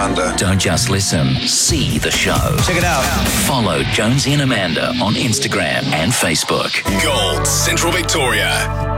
Thunder. Don't just listen, see the show. Check it out. Follow Jonesy and Amanda on Instagram and Facebook. Gold, Central Victoria.